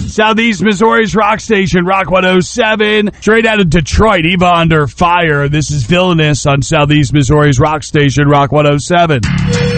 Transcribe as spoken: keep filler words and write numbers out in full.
Southeast Missouri's rock station, Rock one oh seven. Straight out of Detroit, Eva Under Fire. This is Villainous on Southeast Missouri's rock station, Rock one oh seven.